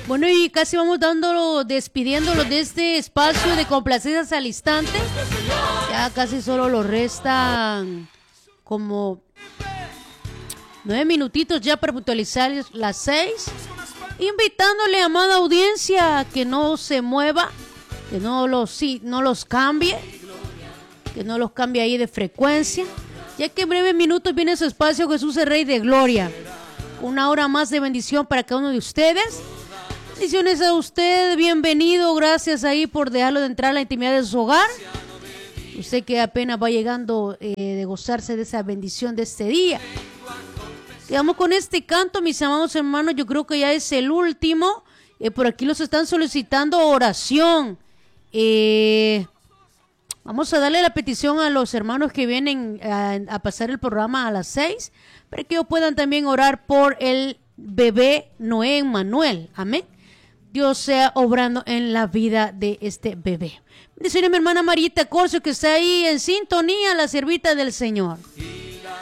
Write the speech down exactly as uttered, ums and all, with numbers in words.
Bueno, y casi vamos dándolo, despidiéndolo de este espacio de complacencias al instante. Ya casi solo lo restan como nueve minutitos ya para puntualizar las seis. Invitándole, amada audiencia, que no se mueva, que no los, sí, no los cambie, que no los cambie ahí de frecuencia, ya que en breves minutos viene su espacio Jesús el Rey de Gloria. Una hora más de bendición para cada uno de ustedes. Bendiciones a usted, bienvenido, gracias ahí por dejarlo de entrar a la intimidad de su hogar. Usted que apenas va llegando eh, de gozarse de esa bendición de este día. Quedamos con este canto, mis amados hermanos, yo creo que ya es el último. Eh, por aquí los están solicitando oración. Eh, vamos a darle la petición a los hermanos que vienen a, a pasar el programa a las seis, para que ellos puedan también orar por el bebé Noé Manuel. Amén. Dios sea obrando en la vida de este bebé. Bendiciones, mi hermana Marieta Corso, que está ahí en sintonía, la siervita del Señor.